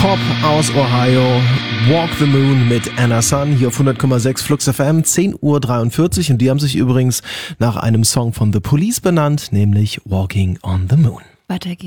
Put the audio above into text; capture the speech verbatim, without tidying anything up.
Pop aus Ohio, Walk the Moon mit Anna Sun, hier auf hundert Komma sechs Flux F M, zehn Uhr dreiundvierzig, und die haben sich übrigens nach einem Song von The Police benannt, nämlich Walking on the Moon. Weiter geht's.